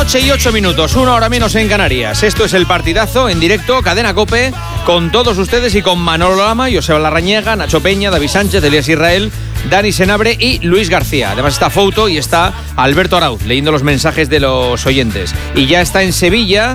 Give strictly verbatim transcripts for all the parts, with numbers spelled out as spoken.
noche y ocho minutos, una hora menos en Canarias. Esto es el partidazo en directo, Cadena COPE, con todos ustedes y con Manolo Lama, Joseba Larrañaga, Nacho Peña, David Sánchez, Elías Israel, Dani Senabre y Luis García. Además está Fouto y está Alberto Arauz leyendo los mensajes de los oyentes. Y ya está en Sevilla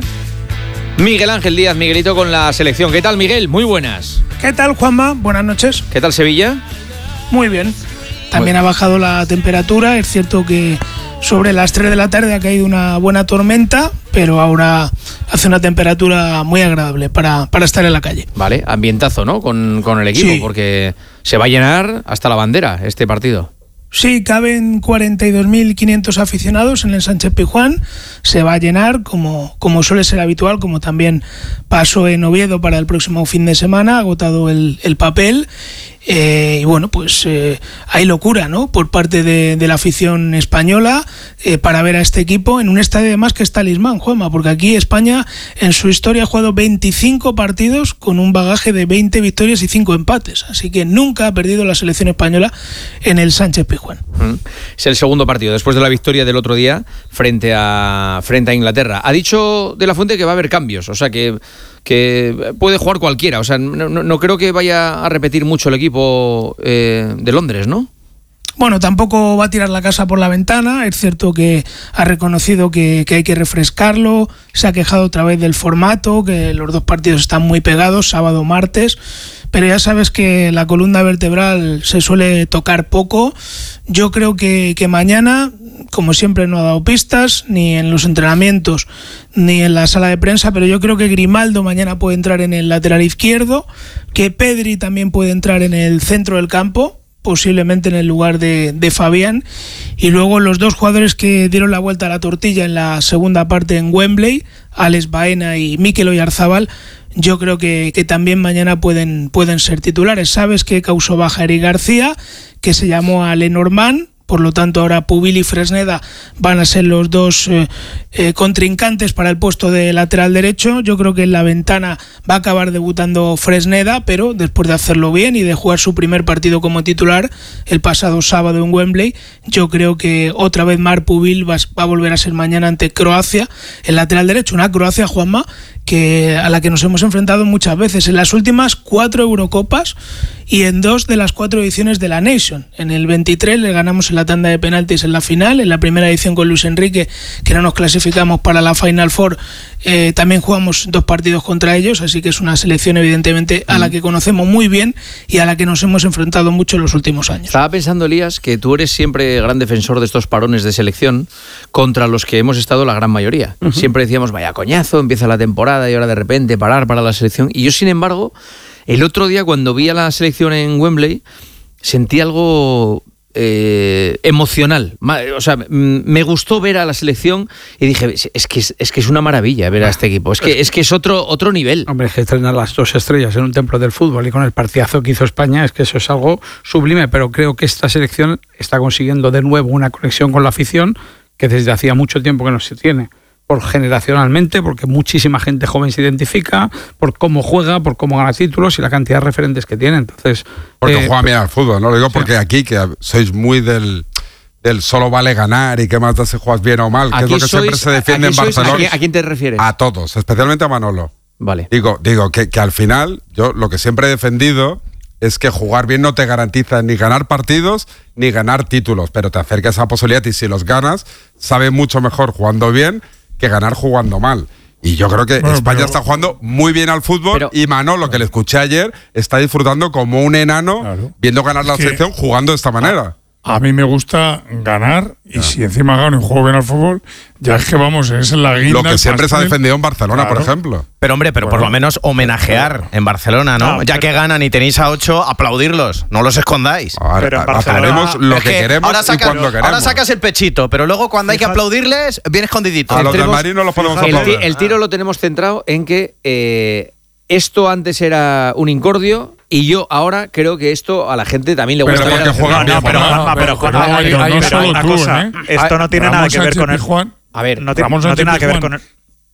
Miguel Ángel Díaz, Miguelito, con la selección. ¿Qué tal, Miguel? Muy buenas. ¿Qué tal, Juanma? Buenas noches. ¿Qué tal, Sevilla? Muy bien. También ha bajado la temperatura. Es cierto que sobre las tres de la tarde ha caído una buena tormenta, pero ahora hace una temperatura muy agradable para, para estar en la calle. Vale, ambientazo, ¿no? Con, con el equipo, sí. Porque se va a llenar hasta la bandera este partido. Sí, caben cuarenta y dos mil quinientos aficionados en el Sánchez-Pizjuán. Se va a llenar, como, como suele ser habitual, como también pasó en Oviedo para el próximo fin de semana, agotado el, el papel. Eh, y bueno, pues eh, hay locura, ¿no? Por parte de, de la afición española eh, para ver a este equipo en un estadio además que es talismán, Juanma, porque aquí España en su historia ha jugado veinticinco partidos con un bagaje de veinte victorias y cinco empates, así que nunca ha perdido la selección española en el Sánchez-Pizjuán. Mm. Es el segundo partido después de la victoria del otro día frente a, frente a Inglaterra. Ha dicho De la Fuente que va a haber cambios, o sea que que puede jugar cualquiera, o sea, no, no, no creo que vaya a repetir mucho el equipo eh, de Londres, ¿no? Bueno, tampoco va a tirar la casa por la ventana. Es cierto que ha reconocido que, que hay que refrescarlo, se ha quejado otra vez del formato, que los dos partidos están muy pegados, sábado, martes, pero ya sabes que la columna vertebral se suele tocar poco. Yo creo que, que mañana, como siempre, no ha dado pistas, ni en los entrenamientos, ni en la sala de prensa, pero yo creo que Grimaldo mañana puede entrar en el lateral izquierdo, que Pedri también puede entrar en el centro del campo, posiblemente en el lugar de, de Fabián, y luego los dos jugadores que dieron la vuelta a la tortilla en la segunda parte en Wembley, Alex Baena y Mikel Oyarzabal, yo creo que, que también mañana pueden, pueden ser titulares. Sabes que causó baja Eric García, que se llamó a Lenormand, por lo tanto ahora Pubil y Fresneda van a ser los dos eh, eh, contrincantes para el puesto de lateral derecho. Yo creo que en la ventana va a acabar debutando Fresneda, pero después de hacerlo bien y de jugar su primer partido como titular el pasado sábado en Wembley, yo creo que otra vez Marc Pubil va, va a volver a ser mañana ante Croacia el lateral derecho, una Croacia, Juanma, que a la que nos hemos enfrentado muchas veces en las últimas cuatro Eurocopas y en dos de las cuatro ediciones de la Nation. En el veintitrés le ganamos en la tanda de penaltis en la final, en la primera edición con Luis Enrique, que no nos clasificamos para la Final Four, eh, también jugamos dos partidos contra ellos, así que es una selección evidentemente a la que conocemos muy bien y a la que nos hemos enfrentado mucho en los últimos años. Estaba pensando, Elías, que tú eres siempre gran defensor de estos parones de selección contra los que hemos estado la gran mayoría. Uh-huh. Siempre decíamos, vaya coñazo, empieza la temporada y ahora de repente parar para la selección. Y yo, sin embargo, el otro día cuando vi a la selección en Wembley sentí algo eh, emocional. O sea, me gustó ver a la selección y dije, es que es, es que es una maravilla ver a este equipo. Es que es, que es otro, otro nivel. Hombre, es que estrenar las dos estrellas en un templo del fútbol y con el partidazo que hizo España, es que eso es algo sublime, pero creo que esta selección está consiguiendo de nuevo una conexión con la afición que desde hacía mucho tiempo que no se tiene. Por generacionalmente, porque muchísima gente joven se identifica, por cómo juega, por cómo gana títulos y la cantidad de referentes que tiene. Entonces, porque eh, juegan bien al fútbol, no lo digo sí. Porque aquí que sois muy del del solo vale ganar y que más da si juegas bien o mal, que aquí es lo que sois, siempre se defiende en sois, Barcelona. ¿A quién te refieres? A todos, especialmente a Manolo. Vale. Digo, digo que, que al final, yo lo que siempre he defendido es que jugar bien no te garantiza ni ganar partidos ni ganar títulos, pero te acerca esa posibilidad y si los ganas, sabe mucho mejor jugando bien que ganar jugando mal. Y yo creo que bueno, España pero... está jugando muy bien al fútbol pero... y Manolo, que le escuché ayer, está disfrutando como un enano claro. viendo ganar la selección jugando de esta manera. A mí me gusta ganar y ya. si encima gano y juego bien al fútbol, ya es que vamos, es la guinda. Lo que siempre se ha defendido en Barcelona, claro. por ejemplo. Pero hombre, pero bueno, por lo menos homenajear en Barcelona, ¿no? no ya que ganan y tenéis a ocho, aplaudirlos, no los escondáis. Ahora, pero en Barcelona haremos lo que, que queremos ahora saca, y cuando queremos. Ahora sacas el pechito, pero luego cuando hay que aplaudirles, viene escondidito. A los del Madrid no los podemos aplaudir. El, el tiro lo tenemos centrado en que eh, esto antes era un incordio y yo ahora creo que esto a la gente también le gusta. Pero juegan bien, pero una cosa, esto no tiene nada que ver con el Juan. A ver, no tiene nada que ver con el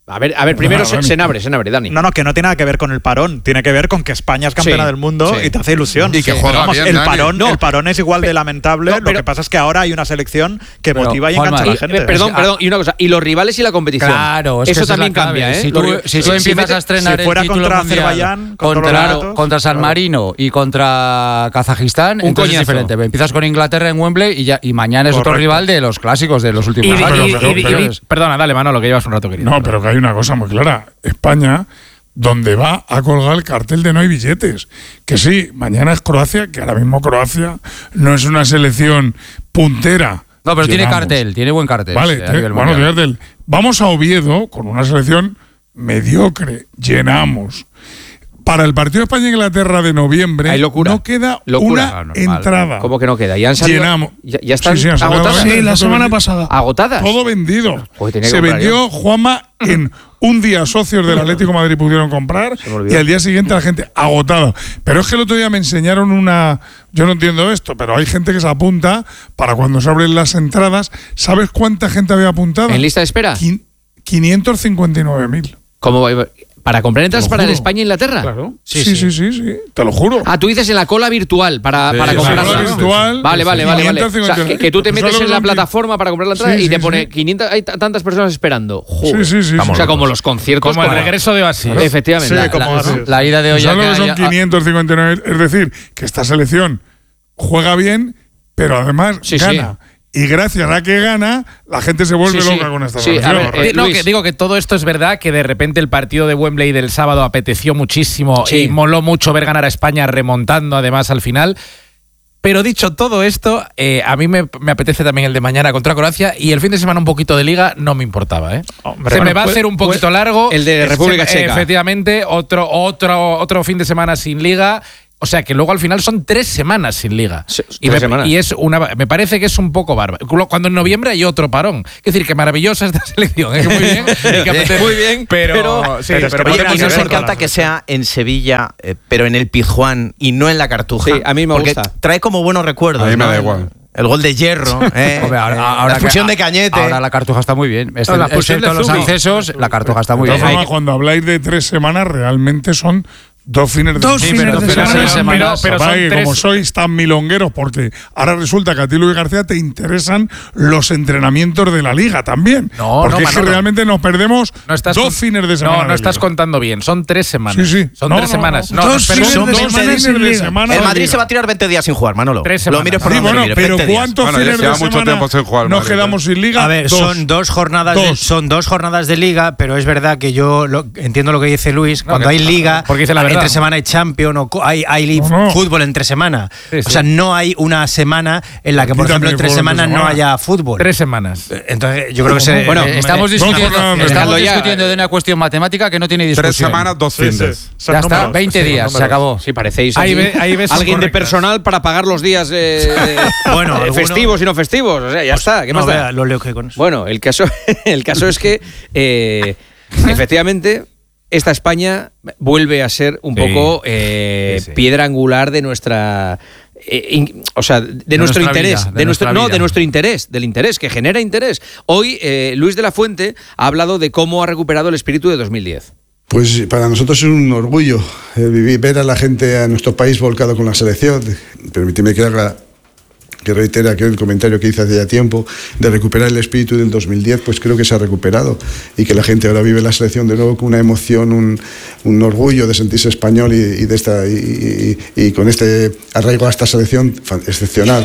A ver, a ver primero no, Senabre, Senabre, Dani. No, no, que no tiene nada que ver con el parón. Tiene que ver con que España es campeona sí, del mundo sí. y te hace ilusión. Y que sí. juega vamos, bien, el Dani. parón, no. el parón es igual de lamentable. No, pero, lo que pasa es que ahora hay una selección que pero, motiva y engancha y, a la gente. Perdón, perdón. Y una cosa. Y los rivales y la competición. Claro, es eso que también cambia, ¿eh? Si tú, si tú si empiezas a estrenar si fuera el título contra mundial Azerbaiyán, contra, contra San Marino y contra Kazajistán, un entonces coñazo. es diferente. Empiezas con Inglaterra en Wembley y, ya, y mañana es Correcto. otro rival de los clásicos de los últimos años. Perdona, dale, Manolo, que llevas un rato querido. No, pero que hay una cosa muy clara. España, donde va a colgar el cartel de no hay billetes. Que sí, mañana es Croacia, que ahora mismo Croacia no es una selección puntera. No, pero Llenamos. tiene cartel, tiene buen cartel. Vale, sí, te, bueno, cartel. Vamos a Oviedo con una selección mediocre, llenamos. Para el partido España-Inglaterra de noviembre no queda locura. una no, entrada. ¿Cómo que no queda? ¿Ya han salido? Llenamos. ¿Ya, ya están sí, sí, agotadas? Sí, la semana vendido. pasada. ¿Agotadas? Todo vendido. Joder, se vendió, Juanma, en un día socios del Atlético de Madrid pudieron comprar y al día siguiente la gente agotada. Pero es que el otro día me enseñaron una... Yo no entiendo esto, pero hay gente que se apunta para cuando se abren las entradas. ¿Sabes cuánta gente había apuntado? ¿En lista de espera? quinientos cincuenta y nueve mil. ¿Cómo va? ¿Para comprar entradas para el España-Inglaterra? Claro. Sí sí sí, sí, sí, sí, te lo juro. Ah, tú dices en la cola virtual para, sí, para comprarlas. La cola virtual. Vale, vale, vale. vale. O sea, que, que tú te metes en la plataforma para comprar la entrada sí, y te sí, pone sí. quinientas, hay tantas personas esperando. Joder. Sí, sí, sí. Vamos, o sea, como los conciertos. Como el regreso de Oasis. Efectivamente. Sí, la, como la, la, la ida de hoy. Solo son quinientos cincuenta y nueve. Es decir, que esta selección juega bien, pero además sí, gana. Sí. Y gracias a que gana, la gente se vuelve sí, loca sí. con esta sí, selección. A ver, eh, no, que digo que todo esto es verdad, que de repente el partido de Wembley del sábado apeteció muchísimo sí. y moló mucho ver ganar a España remontando además al final. Pero dicho todo esto, eh, a mí me, me apetece también el de mañana contra Croacia y el fin de semana un poquito de Liga no me importaba. ¿eh? Hombre, se bueno, me va pues, a hacer un poquito pues, largo. El de República se, Checa. Efectivamente, otro, otro, otro fin de semana sin Liga. O sea que luego al final son tres semanas sin liga. Sí, y, me, y es una, me parece que es un poco bárbaro. Cuando en noviembre hay otro parón. Es decir, que maravillosa esta selección. ¿eh? Muy bien. que muy bien. Pero, pero, sí, pero, pero, pero pero y nos encanta que sea en Sevilla, eh, pero en el Pizjuán y no en la Cartuja. Sí, a mí me porque gusta. Trae como buenos recuerdos. A mí me ¿no? da igual. El gol de Hierro, ¿eh? Hombre, ahora, ahora la fusión que, de Cañete. Ahora la Cartuja está muy bien. Este, no, la fusión excepto de los accesos, la Cartuja está muy de bien. Forma, cuando habláis de tres semanas, realmente son dos fines de dos semana. fines pero, de pero, semana. semana. Pero, pero son que tres... como sois tan milongueros, porque ahora resulta que a ti, Luis García, te interesan los entrenamientos de la Liga también. No, porque no, es que realmente nos perdemos no estás dos con... fines de semana. No, no de estás Liga. contando bien. Son tres semanas. Sí, sí. Son no, tres no, semanas. No, no, dos pero fines son de dos semana fines de semana. El Madrid se va a tirar veinte días sin jugar, Manolo. Tres Lo mires por sí, donde bueno, mires, pero ¿cuántos bueno, fines de mucho semana tiempo sin jugar, nos Madrid, quedamos sin Liga? A ver, dos. son dos jornadas dos. De, son dos jornadas de Liga, pero es verdad que yo lo, entiendo lo que dice Luis. No, cuando que, hay Liga, porque dice la verdad. entre semana hay Champions o hay, hay no, no. fútbol entre semana. Sí, sí. O sea, no hay una semana en la que, por ejemplo, entre semana no haya fútbol. Tres semanas. Entonces, yo creo que se, bueno, eh, estamos discutiendo, no, no, no, estamos no, ya, discutiendo de una cuestión matemática que no tiene discusión. Tres semanas, dos Sí, fines. sí. Ya está, números, veinte sí, días, números. se acabó. Sí, parecéis Ahí aquí ve, ahí ves alguien de correctas. personal para pagar los días eh, Bueno, eh, alguno- festivos y no festivos. O sea, ya está. ¿Qué no, más da? vea, lo leo que con eso. Bueno, el caso, el caso es que eh, efectivamente esta España vuelve a ser un Sí. poco eh, Sí, sí. piedra angular de nuestra eh, in- o sea, de, De nuestro nuestra interés, vida, de, de nuestro nuestra no, vida. de nuestro interés, del interés que genera interés. Hoy eh, Luis de la Fuente ha hablado de cómo ha recuperado el espíritu de dos mil diez. Pues para nosotros es un orgullo eh, vivir, ver a la gente, a nuestro país volcado con la selección. Permíteme que haga, que reitere aquel comentario que hice hace ya tiempo, de recuperar el espíritu del dos mil diez, pues creo que se ha recuperado y que la gente ahora vive la selección de nuevo con una emoción, un, un orgullo de sentirse español y, y, de esta, y, y, y con este arraigo a esta selección excepcional.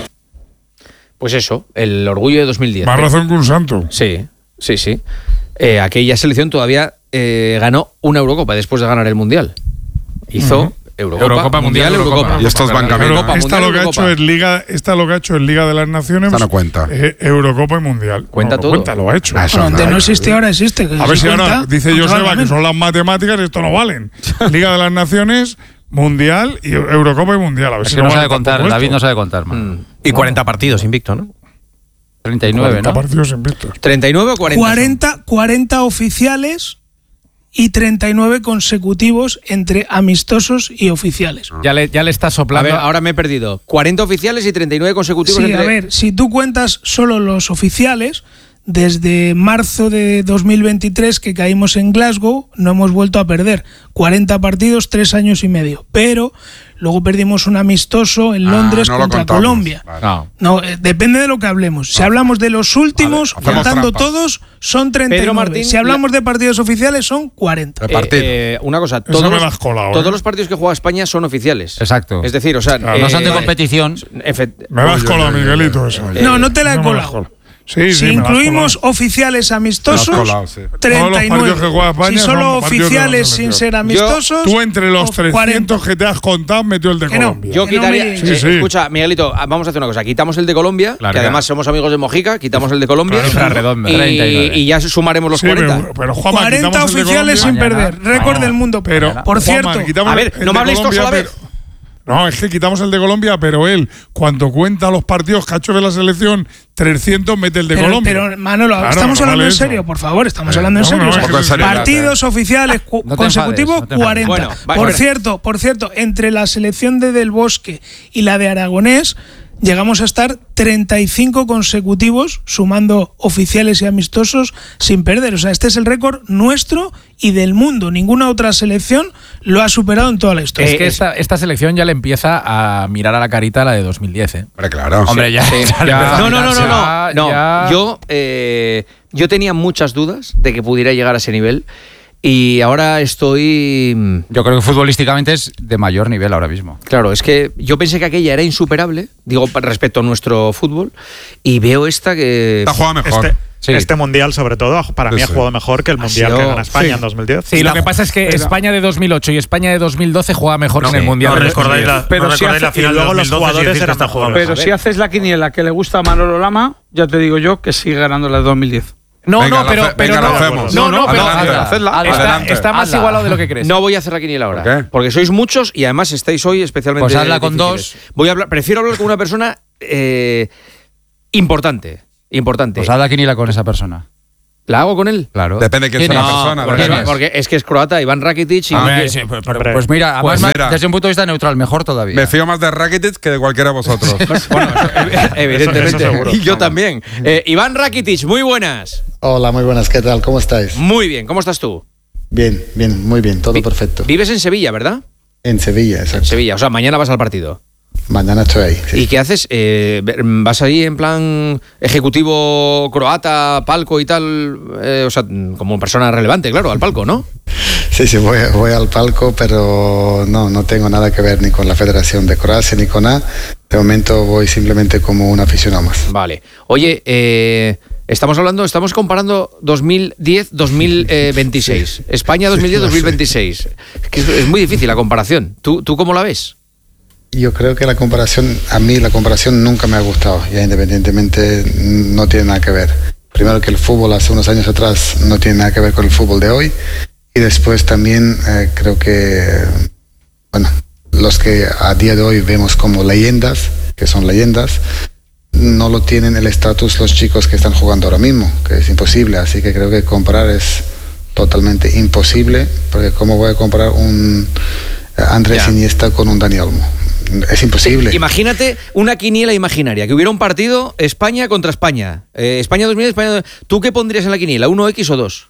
Pues eso, el orgullo de dos mil diez. Más razón que un santo. Sí, sí, sí. Eh, aquella selección todavía eh, ganó una Eurocopa después de ganar el Mundial. Hizo Uh-huh. Eurocopa, Eurocopa, Mundial, Mundial, Eurocopa. Eurocopa. Y estos van camino. Eurocopa, Esta Mundial, lo que ha Eurocopa. hecho es Liga, esta lo que ha hecho es Liga de las Naciones. Esta no cuenta. eh, Eurocopa y Mundial. Cuenta no, todo. Cuenta, lo ha hecho. Ah, eso Bueno, antes no, no existe, ahora existe. que A ver si cuenta, ahora dice contra Joseba la que son las matemáticas y esto no valen. Liga de las Naciones, Mundial y Eurocopa y Mundial. A ver Es si que no vale sabe contar, tampoco David esto. no sabe contar, man. Mm. Y cuarenta partidos invicto, ¿no? treinta y nueve, cuarenta ¿no? partidos invictos. ¿treinta y nueve o cuarenta? cuarenta, cuarenta oficiales y treinta y nueve consecutivos entre amistosos y oficiales. Ya le, ya le está A soplando. ver, ahora me he perdido. cuarenta oficiales y treinta y nueve consecutivos Sí, entre... a ver, si tú cuentas solo los oficiales, desde marzo de dos mil veintitrés que caímos en Glasgow, no hemos vuelto a perder. cuarenta partidos, tres años y medio. Pero luego perdimos un amistoso en Londres ah, no contra Colombia. Vale. No, no eh, depende de lo que hablemos. Si no. hablamos de los últimos, vale, contando trampas. Todos, son treinta y nueve. Martín, si hablamos la... de partidos oficiales, son cuarenta. Eh, eh, una cosa, todos, los, colado, todos ¿eh? los partidos que juega España son oficiales. Exacto. Es decir, o sea, claro, eh, no son de competición. Efect... Me vas colado, Miguelito. Eso. Eh, no, no te la he no colado. Sí, si sí, incluimos oficiales amistosos, colado, sí. treinta y nueve. Si solo oficiales sin ser amistosos, yo, tú entre los trescientos cuarenta que te has contado metió el de que Colombia. No, yo quitaría. No sí, sí. Escucha, Miguelito, vamos a hacer una cosa. Quitamos el de Colombia, claro, que además somos amigos de Mojica, quitamos el de Colombia claro, redonda, y, y ya sumaremos los sí, cuarenta. Pero, pero Juanma, cuarenta oficiales sin perder. Récord del mundo. Pero, por cierto, a ver, no me hables todos a la vez. No, es que quitamos el de Colombia, pero él, cuando cuenta los partidos que ha hecho de la selección, trescientos mete el de pero, Colombia. Pero, Manolo, claro, estamos no hablando vale en serio, eso. Por favor, estamos eh, hablando en serio. No, no, es serio partidos no oficiales no consecutivos, enfades, no cuarenta. Bueno, vale, por bueno. cierto, por cierto, entre la selección de Del Bosque y la de Aragonés, llegamos a estar treinta y cinco consecutivos, sumando oficiales y amistosos, sin perder. O sea, este es el récord nuestro y del mundo. Ninguna otra selección lo ha superado en toda la historia. Es que esta, esta selección ya le empieza a mirar a la carita a la de dos mil diez, ¿eh? Hombre, claro. Hombre, ya. Sí, ya, ya no, no, no, no, no. no. Ya. Yo, eh, yo tenía muchas dudas de que pudiera llegar a ese nivel. Y ahora estoy... Yo creo que futbolísticamente es de mayor nivel ahora mismo. Claro, es que yo pensé que aquella era insuperable, digo, respecto a nuestro fútbol, y veo esta que... Esta juega mejor. Este, sí. este Mundial, sobre todo, para sí, mí ha jugado mejor que el Mundial sido... que gana España sí. en dos mil diez. Sí, lo que pasa es que pero... España de dos mil ocho y España de dos mil doce juega mejor no, que en el Mundial. No recordáis la, pero no si hace, la final luego los jugadores eran está jugando. Pero si haces la quiniela que le gusta a Manolo Lama, ya te digo yo que sigue ganando la de dos mil diez. No, venga, no, pero, fe, pero venga, no, hacemos. no, no, pero adelante, hacedla, está, adelante. está más hazla. igualado de lo que crees. No voy a hacer la quiniela ahora, ¿por qué? Porque sois muchos y además estáis hoy especialmente. Pues hazla con dos. Voy a hablar, prefiero hablar con una persona eh, importante, importante. Pues haz la quiniela con esa persona. ¿La hago con él? Claro. Depende de quién sea no, la persona. Porque, es? porque es que es croata, Iván Rakitic. Y ah, sí, pues, pues mira, pues además, mira, desde un punto de vista neutral, mejor todavía. Me fío más de Rakitic que de cualquiera de vosotros. Bueno, evidentemente. Eso, eso y yo también. Eh, Iván Rakitic, muy buenas. Hola, muy buenas. ¿Qué tal? ¿Cómo estáis? Muy bien. ¿Cómo estás tú? Bien, bien, muy bien. Todo Vi perfecto. Vives en Sevilla, ¿verdad? En Sevilla, exacto. En Sevilla. O sea, mañana vas al partido. Mañana estoy ahí. Sí. ¿Y qué haces? Eh, ¿Vas ahí en plan ejecutivo croata, palco y tal? Eh, o sea, como persona relevante, claro, al palco, ¿no? Sí, sí, voy, voy al palco, pero no, no tengo nada que ver ni con la Federación de Croacia ni con nada. De momento voy simplemente como un aficionado más. Vale. Oye, eh, estamos hablando, estamos comparando dos mil diez dos mil veintiséis. España dos mil diez dos mil veintiséis. Es que es muy difícil la comparación. ¿Tú, tú cómo la ves? Yo creo que la comparación, a mí la comparación nunca me ha gustado, ya independientemente no tiene nada que ver. Primero que el fútbol hace unos años atrás no tiene nada que ver con el fútbol de hoy, y después también eh, creo que, bueno, los que a día de hoy vemos como leyendas, que son leyendas, no lo tienen el estatus los chicos que están jugando ahora mismo, que es imposible, así que creo que comparar es totalmente imposible, porque cómo voy a comparar un Andrés Iniesta con un Dani Olmo. Es imposible. Imagínate una quiniela imaginaria, que hubiera un partido España contra España. Eh, España dos mil, España. ¿Tú qué pondrías en la quiniela? ¿uno equis o dos?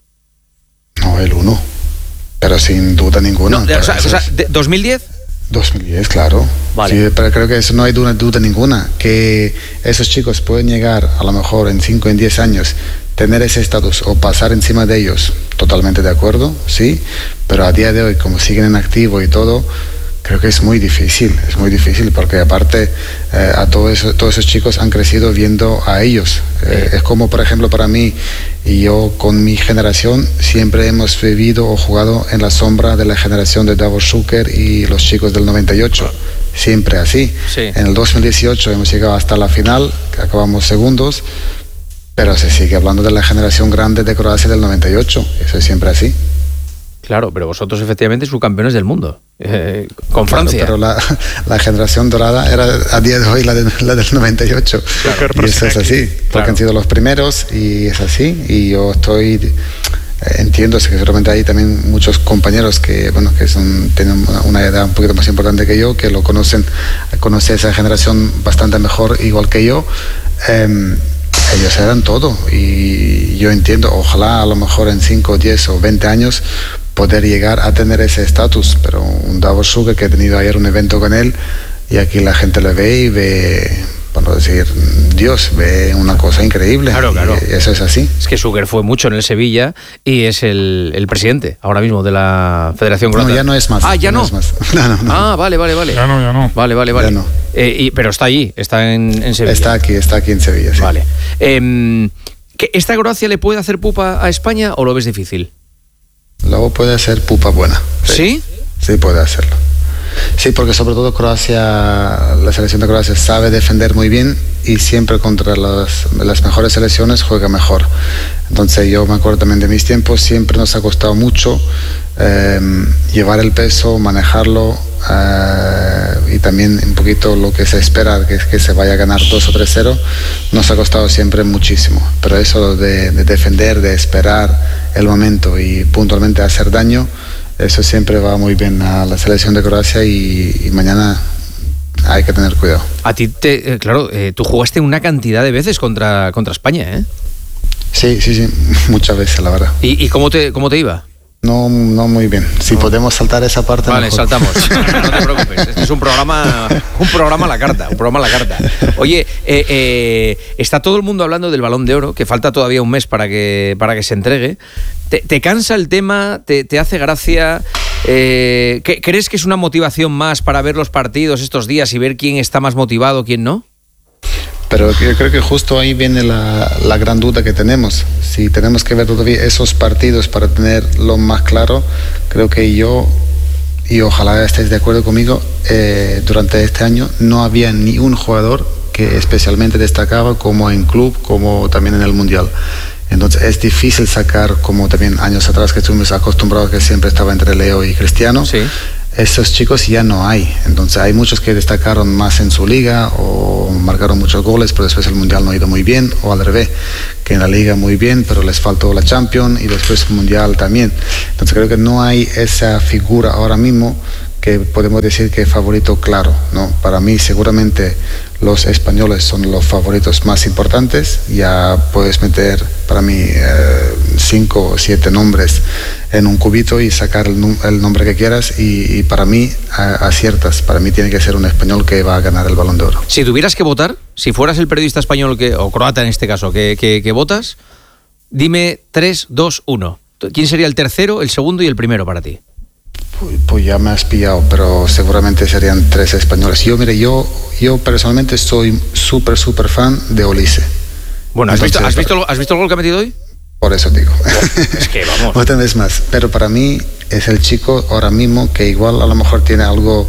No, el uno. Pero sin duda ninguna. No, de, o sea, o sea, de, ¿dos mil diez? dos mil diez, claro. Vale. Sí, pero creo que eso no hay duda, duda ninguna. Que esos chicos pueden llegar, a lo mejor en cinco, en diez años, tener ese estatus o pasar encima de ellos. Totalmente de acuerdo, sí. Pero a día de hoy, como siguen en activo y todo, creo que es muy difícil, es muy difícil, porque aparte eh, a todo eso, todos esos chicos han crecido viendo a ellos. Eh, es como, por ejemplo, para mí, y yo con mi generación, siempre hemos vivido o jugado en la sombra de la generación de Davor Šuker y los chicos del noventa y ocho. Siempre así. Sí. En el dos mil dieciocho hemos llegado hasta la final, que acabamos segundos, pero se sigue hablando de la generación grande de Croacia del noventa y ocho. Eso es siempre así. Claro, pero vosotros efectivamente subcampeones del mundo, eh, con Francia. Claro, pero la, la generación dorada era a día de hoy la, de, la del noventa y ocho. Claro, y eso es así, porque claro, han sido los primeros y es así. Y yo estoy, eh, entiendo que seguramente hay también muchos compañeros que, bueno, que son, tienen una, una edad un poquito más importante que yo, que lo conocen, conocen esa generación bastante mejor, igual que yo. Eh, ellos eran todo. Y yo entiendo, ojalá a lo mejor en cinco, diez o veinte años poder llegar a tener ese estatus, pero un Davor Suker, que he tenido ayer un evento con él, y aquí la gente le ve y ve, por decir, Dios, ve una cosa increíble. Claro, claro. Y eso es así. Es que Suker fue mucho en el Sevilla y es el, el presidente ahora mismo de la Federación Croata. No, ya no es más. Ah, ya, ya no. no, es más. no, no, no. Ah, vale, vale, vale. Ya no, ya no. Vale, vale, vale. Ya no. Eh, y, pero está allí, está en, en Sevilla. Está aquí, está aquí en Sevilla, sí. Vale. Eh, ¿que ¿Esta Croacia le puede hacer pupa a España o lo ves difícil? Luego puede ser pupa buena. ¿Sí? ¿Sí? Sí, puede hacerlo. Sí, porque sobre todo Croacia, la selección de Croacia sabe defender muy bien y siempre contra las, las mejores selecciones juega mejor. Entonces yo me acuerdo también de mis tiempos, siempre nos ha costado mucho eh, llevar el peso, manejarlo eh, y también un poquito lo que se espera, que, que se vaya a ganar dos o tres cero, nos ha costado siempre muchísimo. Pero eso de, de defender, de esperar el momento y puntualmente hacer daño, eso siempre va muy bien a la selección de Croacia y, y mañana hay que tener cuidado. A ti, te, eh, claro, eh, tú jugaste una cantidad de veces contra, contra España, ¿eh? Sí, sí, sí, muchas veces, la verdad. ¿Y, y cómo, te, cómo te iba? No, no muy bien. Si no. podemos saltar esa parte. Vale, mejor. saltamos. No te preocupes. Este es un programa, un programa a la carta, un programa a la carta. Oye, eh, eh, está todo el mundo hablando del Balón de Oro, que falta todavía un mes para que para que se entregue. ¿Te, te cansa el tema? ¿Te, te hace gracia? Eh, ¿Crees que es una motivación más para ver los partidos estos días y ver quién está más motivado, quién no? Pero yo creo que justo ahí viene la, la gran duda que tenemos. Si tenemos que ver todavía esos partidos para tenerlo más claro, creo que yo, y ojalá estéis de acuerdo conmigo, eh, durante este año no había ni un jugador que especialmente destacaba como en club, como también en el Mundial. Entonces es difícil sacar, como también años atrás que estuvimos acostumbrados que siempre estaba entre Leo y Cristiano. Sí. Esos chicos ya no hay, entonces hay muchos que destacaron más en su liga o marcaron muchos goles, pero después el Mundial no ha ido muy bien, o al revés, que en la liga muy bien, pero les faltó la Champions y después el Mundial también. Entonces creo que no hay esa figura ahora mismo que podemos decir que es favorito claro, ¿no? Para mí seguramente los españoles son los favoritos más importantes, ya puedes meter para mí eh, cinco o siete nombres en un cubito y sacar el, el nombre que quieras y, y para mí a, aciertas, para mí tiene que ser un español que va a ganar el Balón de Oro. Si tuvieras que votar, si fueras el periodista español que, o croata en este caso, que, que, que votas, dime tres, dos, uno. ¿Quién sería el tercero, el segundo y el primero para ti? Pues, pues ya me has pillado, pero seguramente serían tres españoles. Yo, mire, yo, yo personalmente soy súper, súper fan de Olise. Bueno, ¿has, Entonces, visto, ¿has, visto, ¿has visto el gol que ha metido hoy? Por eso digo. Es que vamos. Otra vez más. Pero para mí es el chico ahora mismo que igual a lo mejor tiene algo,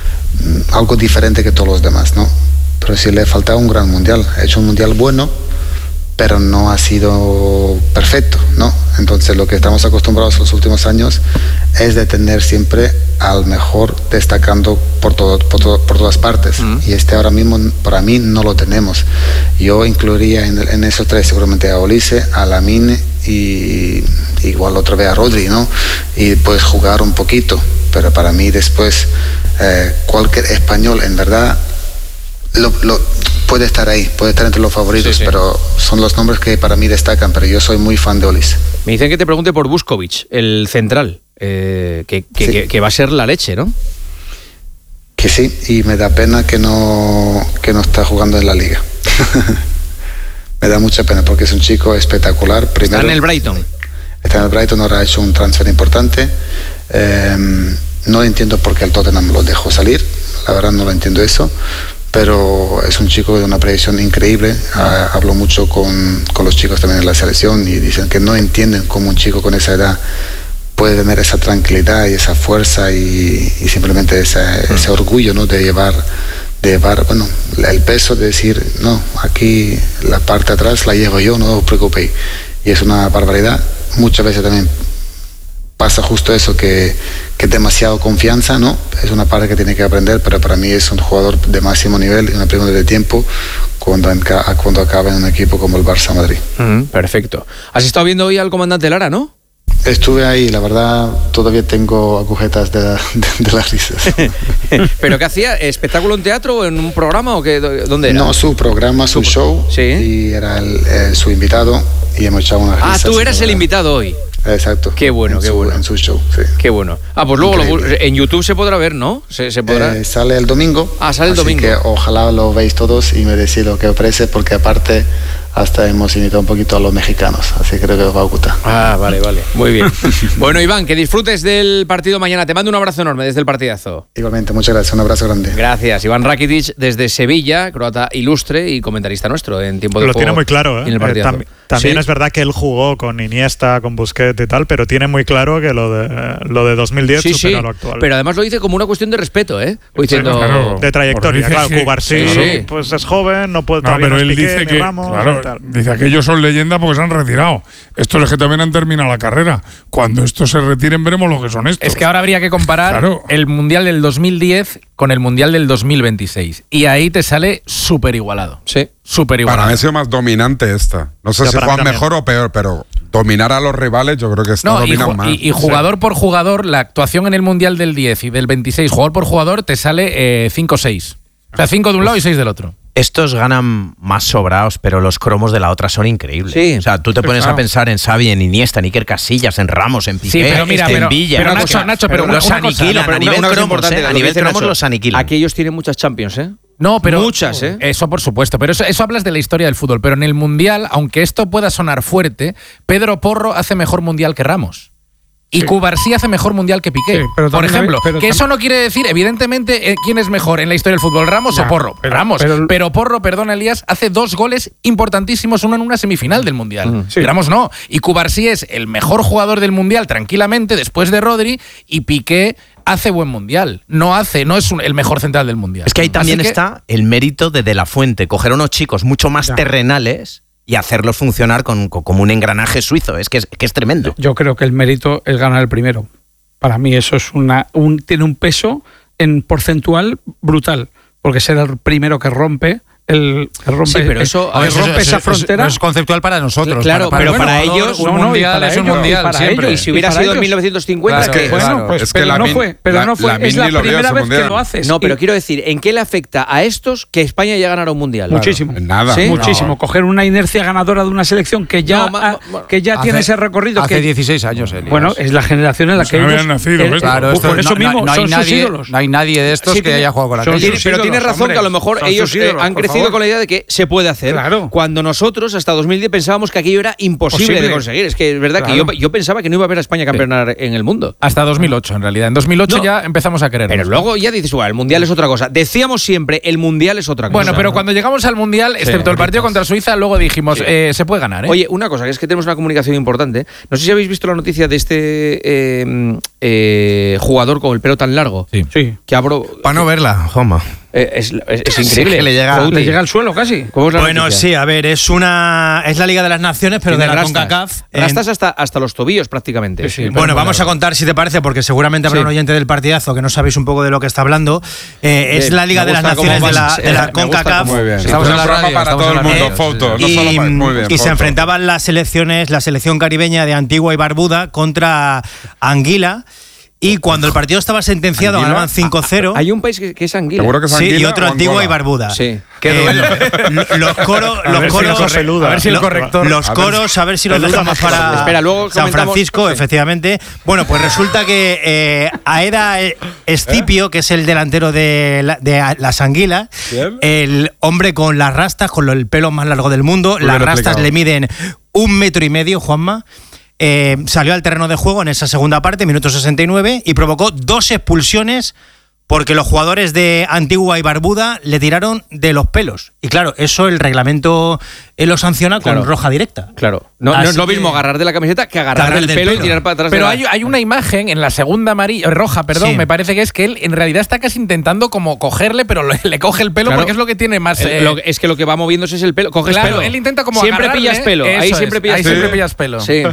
algo diferente que todos los demás, ¿no? Pero sí le falta un gran mundial. Ha hecho un mundial bueno, pero no ha sido perfecto, ¿no? Entonces lo que estamos acostumbrados los últimos años es de tener siempre al mejor destacando por, todo, por, todo, por todas partes. Mm. Y este ahora mismo para mí no lo tenemos. Yo incluiría en, en esos tres seguramente a Olise, a Lamine y igual otra vez a Rodri, ¿no? Y puedes jugar un poquito, pero para mí después eh, cualquier español en verdad lo, lo puede estar ahí, puede estar entre los favoritos, sí, sí. Pero son los nombres que para mí destacan, pero yo soy muy fan de Olise. Me dicen que te pregunte por Vuskovic, el central, eh, que, que, sí. que, que va a ser la leche, ¿no? Que sí, y me da pena que no, que no está jugando en la liga. Me da mucha pena porque es un chico espectacular. Primero, está en el Brighton. Está en el Brighton, ahora ha hecho un transfer importante. Eh, no entiendo por qué el Tottenham lo dejó salir, la verdad no lo entiendo eso. Pero es un chico de una predicción increíble. Ah, hablo mucho con, con los chicos también en la selección y dicen que no entienden cómo un chico con esa edad puede tener esa tranquilidad y esa fuerza y, y simplemente esa, ese orgullo, ¿no? de llevar de llevar bueno el peso de decir no, aquí la parte de atrás la llevo yo, no os preocupéis. Y es una barbaridad. Muchas veces también pasa justo eso, que, que es demasiado confianza, ¿no? Es una parte que tiene que aprender, pero para mí es un jugador de máximo nivel y una pregunta de tiempo cuando, cuando acaba en un equipo como el Barça Madrid. Mm, perfecto. ¿Has estado viendo hoy al comandante Lara, no? Estuve ahí, la verdad, todavía tengo agujetas de, de, de las risas. ¿Pero qué hacía? ¿Espectáculo en teatro o en un programa o qué? ¿Dónde era? No, su programa, su, su show. Sí. Y era el, el, su invitado y hemos echado unas risas. Ah, tú eras el invitado hoy. Exacto. Qué bueno, en qué su, bueno. En su show, sí. Qué bueno. Ah, pues luego lo, en YouTube se podrá ver, ¿no? Se, se podrá. Eh, sale el domingo. Ah, sale el así domingo. Que ojalá lo veáis todos y me decís lo que os parece, porque aparte hasta hemos invitado un poquito a los mexicanos, así que creo que os va a gustar. Ah, vale, vale. Muy bien. Bueno, Iván, que disfrutes del partido mañana. Te mando un abrazo enorme desde el partidazo. Igualmente, muchas gracias. Un abrazo grande. Gracias. Iván Rakitic desde Sevilla, croata ilustre y comentarista nuestro en tiempo de Lo juego. Lo tiene muy claro, ¿eh? En el partidazo. Tam también ¿Sí? es verdad que él jugó con Iniesta, con Busquets y tal, pero tiene muy claro que lo de, lo de dos mil diez sí, supera sí. lo actual. Pero además lo dice como una cuestión de respeto, ¿eh? O diciendo... Sí, claro. De trayectoria, claro. Sí, Cubarsí, sí, sí. pues es joven, no puede No, todavía pero no él Piqué, dice ni que, Ramos, claro, y tal. dice que ellos son leyenda porque se han retirado. Estos es que también han terminado la carrera. Cuando estos se retiren veremos lo que son estos. Es que ahora habría que comparar Claro. el Mundial del dos mil diez con el Mundial del dos mil veintiséis. Y ahí te sale súper igualado. Sí. Súper igualado. Para mí ha sido más dominante esta. No sé Ya, si para mí juegan también. mejor o peor, pero dominar a los rivales yo creo que esta No, y, dominan ju- más. y- y jugador por jugador, la actuación en el Mundial del diez y del veintiséis, jugador por jugador, te sale cinco seis. O sea, cinco de un lado y seis del otro. Estos ganan más sobrados, pero los cromos de la otra son increíbles. Sí. O sea, tú te pones Claro. a pensar en Xavi, en Iniesta, en Iker Casillas, en Ramos, en Piqué, Sí, pero mira, este, pero- en Villa. pero Una Nacho, cosa- Nacho, pero una- los una cosa, aniquilan. no, pero a nivel una cosa cromos, importante, ¿eh? lo A que nivel dice cromos Nacho, los aniquilan. Aquí ellos tienen muchas Champions, ¿eh? No, pero Muchas, ¿eh? Eso por supuesto, pero eso, eso hablas de la historia del fútbol. Pero en el Mundial, aunque esto pueda sonar fuerte, Pedro Porro hace mejor Mundial que Ramos. Y Sí. Cubarsí hace mejor Mundial que Piqué. Sí, pero por también ejemplo, hay- pero que tam- eso no quiere decir, evidentemente, eh, quién es mejor en la historia del fútbol, Ramos Ya, o Porro. pero- Ramos. Pero, pero- Porro, perdona Elías, hace dos goles importantísimos, uno en una semifinal del Mundial. Mm. Sí. Y Ramos no. Y Cubarsí es el mejor jugador del Mundial, tranquilamente, después de Rodri, y Piqué hace buen Mundial. No hace, no es un- el mejor central del Mundial. Es que ahí también Así que- está el mérito de De La Fuente, coger a unos chicos mucho más Ya. terrenales y hacerlos funcionar con, con- como un engranaje suizo. Es que es, que es tremendo. Yo creo que el mérito es ganar el primero. Para mí eso es una un, tiene un peso en porcentual brutal, porque ser el primero que rompe el que rompe, Sí, pero eso- que a ver, rompe eso- esa eso- frontera. No es conceptual para nosotros. Claro, pero bueno, para no, ellos un no, no, y mundial para es un ellos, mundial y para siempre. ellos, Y si hubiera para sido en ellos. mil novecientos cincuenta, Claro, que- Bueno, claro. pues Es que pero no Lamin- fue, pero la- no fue, Lamin es la ni lo vio primera ese vez que mundial. lo haces. No, pero Y- quiero decir, ¿en qué le afecta a estos que España ya ganara un mundial? muchísimo. Nada. ¿Sí? Muchísimo. No. Coger una inercia ganadora de una selección que ya, No, ma- ha- ma- que ya tiene Hace- ese recorrido. Hace que, dieciséis años, Elías. bueno, es la generación en la No que se ellos. habían nacido, el- ¿ves? Claro, pues esto por no- eso no, mismo no hay son sus nadie, ídolos. no hay nadie de estos Sí, que tiene- haya jugado con la son tele. Tiene- sus pero ídolos, tienes razón hombre. que a lo mejor Son ellos sus ídolos, eh, han por crecido favor. con la idea de que se puede hacer. Claro. Cuando nosotros hasta dos mil diez pensábamos que aquello era imposible Posible. de conseguir. Es que es verdad Claro. que yo, yo pensaba que no iba a haber a España campeonar en el mundo. Hasta dos mil ocho, en realidad. En dos mil ocho No. ya empezamos a querer. Pero luego ya dices, bueno, el mundial es otra cosa. Decíamos siempre, el mundial es otra cosa. Bueno, pero cuando llegamos al Mundial, excepto el partido contra Suiza, luego dijimos, Sí. eh, se puede ganar, ¿eh? Oye, una cosa, que es que tenemos una comunicación importante. No sé si habéis visto la noticia de este eh, eh, jugador con el pelo tan largo. Sí. Sí. Que abro. Para no verla, Joma. eh, es, es- es Sí, increíble. que le llega- Fouti. Le llega al suelo casi. ¿Cómo es la Bueno, noticia? sí, a ver, es una es la Liga de las Naciones, pero de Tiene la rastas. CONCACAF. En- Rastas hasta, hasta los tobillos prácticamente. Sí, sí. Bueno, vamos a contar si te parece, porque seguramente habrá Sí. un oyente del partidazo que no sabéis un poco de lo que está hablando. Eh, es Bien, la Liga me de las gusta cómo Naciones de la, vas, de eh, la me gusta CONCACAF. Muy bien. Estamos en la Un programa radio, para estamos todo en el la mundo, radio, foto. sí, No Y, solo para- muy bien, y se foto. enfrentaban las selecciones, la selección caribeña de Antigua y Barbuda contra Anguila. Y cuando el partido estaba sentenciado, ¿Anguila? ganaban cinco cero. Hay un país que, que es Anguila. Seguro que es Sí, Anguila y otro o Antigua Angola. y Barbuda. Sí. Eh, lo- los coros, A los ver si coros, no se peluda. a A ver si el lo- corrector- los A ver coros, a ver si los peluda dejamos más para Espera, luego San comentamos- Francisco, sí. efectivamente. Bueno, pues resulta que eh, Aeda Escipio, que es el delantero de, la- de las Anguilas, Bien. el hombre con las rastas, con lo- el pelo más largo del mundo, Muy las bien rastas explicado. le miden un metro y medio, Juanma. Eh, salió al terreno de juego en esa segunda parte, minuto sesenta y nueve, y provocó dos expulsiones porque los jugadores de Antigua y Barbuda le tiraron de los pelos. Y claro, eso el reglamento eh, lo sanciona con Claro. roja directa. Claro. No, no Así es lo que- mismo agarrar de la camiseta que agarrar, Agarrar del, del pelo, y pelo. tirar para atrás. Pero de la- hay, hay una imagen en la segunda amarilla, roja, perdón, Sí. me parece que es que él en realidad está casi intentando como cogerle, pero le, le coge el pelo Claro. porque es lo que tiene más. Eh, eh, lo- es que lo que va moviéndose es el pelo. Coges claro, pelo. él intenta como Siempre agarrarle, pillas pelo. Ahí eso siempre es, pillas ahí pelo. siempre pillas pelo. Sí.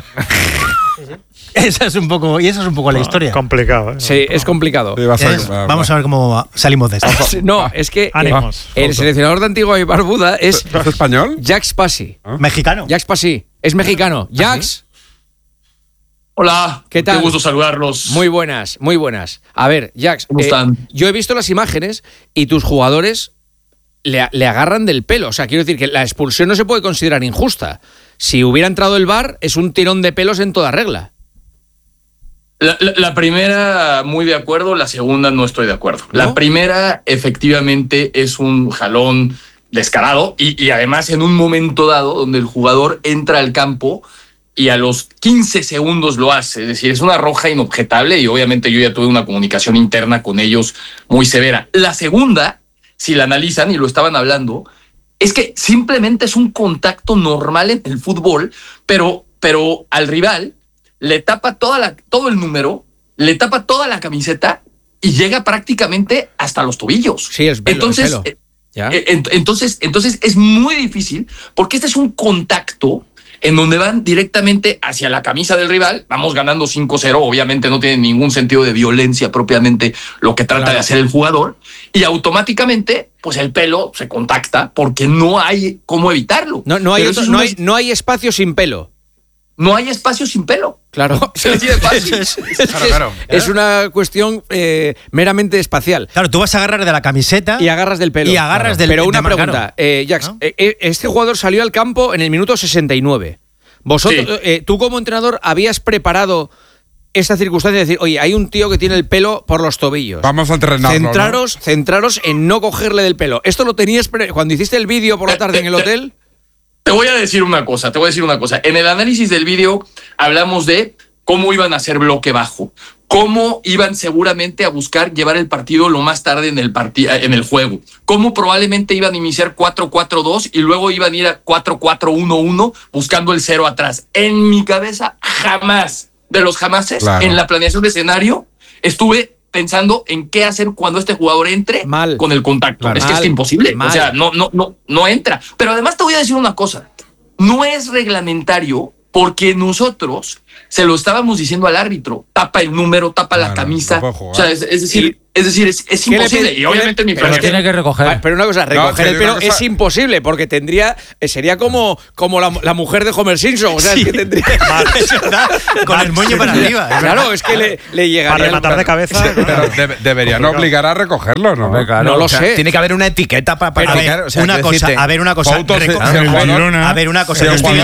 Esa es un poco, y esa es un poco la historia. Complicado, ¿eh? Sí, es complicado. Sí, vas a- Es- va- vamos va. a ver cómo salimos de esto. No, es que eh, Ánimos. el seleccionador de Antigua y Barbuda es ¿Es español? Jax Pasi. Mexicano. Jax Pasi. Es mexicano. ¿Ah, Jax. Hola, ¿qué tal? Qué gusto saludarlos. Muy buenas, muy buenas. A ver, Jax, ¿cómo eh, están? yo he visto las imágenes y tus jugadores le, le agarran del pelo. O sea, quiero decir que la expulsión no se puede considerar injusta. Si hubiera entrado el V A R, es un tirón de pelos en toda regla. La, la, la primera, muy de acuerdo. La segunda, no estoy de acuerdo. ¿No? La primera, efectivamente, es un jalón descarado y, y además en un momento dado donde el jugador entra al campo y a los quince segundos lo hace. Es decir, es una roja inobjetable y obviamente yo ya tuve una comunicación interna con ellos muy severa. La segunda, si la analizan y lo estaban hablando, es que simplemente es un contacto normal en el fútbol, pero, pero al rival le tapa toda la, todo el número, le tapa toda la camiseta y llega prácticamente hasta los tobillos. Sí, es pelo, entonces, es pelo. ¿Ya? Entonces, entonces es muy difícil porque este es un contacto en donde van directamente hacia la camisa del rival. Vamos ganando cinco cero, obviamente no tiene ningún sentido de violencia propiamente lo que trata claro. de hacer el jugador, y automáticamente pues el pelo se contacta porque no hay cómo evitarlo. No, no, hay, otro, no, hay, no hay espacio sin pelo. No hay espacio sin pelo. Claro. Es, es, es, es, claro, claro. es una cuestión eh, meramente espacial. Claro, tú vas a agarrar de la camiseta y agarras del pelo. Y agarras claro. del Pero una de pregunta, claro. eh, Jax, ¿no? eh, este jugador salió al campo en el minuto sesenta y nueve. Vosotros, sí. eh, tú como entrenador, habías preparado esta circunstancia de decir, oye, hay un tío que tiene el pelo por los tobillos. Vamos a entrenarlo. Centraros, ¿no? centraros en no cogerle del pelo. ¿Esto lo tenías pre- cuando hiciste el vídeo por la tarde en el hotel? Te voy a decir una cosa, te voy a decir una cosa. En el análisis del vídeo hablamos de cómo iban a hacer bloque bajo, cómo iban seguramente a buscar llevar el partido lo más tarde en el, partid- en el juego, cómo probablemente iban a iniciar cuatro cuatro dos y luego iban a ir a cuatro cuatro uno uno buscando el cero atrás. En mi cabeza, jamás, de los jamases, claro. en la planeación de escenario, estuve pensando en qué hacer cuando este jugador entre Mal. con el contacto. Claro. Es que Mal. es imposible. Mal. O sea, no, no, no, no entra. Pero además te voy a decir una cosa. No es reglamentario porque nosotros se lo estábamos diciendo al árbitro. Tapa el número, tapa claro, la camisa. No o sea, es, es decir, es decir, es, es imposible. Y obviamente mi Pero tiene que recoger. Pero una cosa, recoger no, el pelo cosa... es imposible porque tendría, sería como, como la, la mujer de Homer Simpson. O sea, sí. es que tendría. Con el moño para arriba. Claro, es que le, le llegaría. Para rematar de cabeza. Pero de, deberían obligar a recogerlo, ¿no? Claro, no lo o sea, sé. Tiene que haber una etiqueta para para a ver, o sea, una cosa, decirte, a ver una cosa. Fotos, reco- se, se a ver una cosa. Se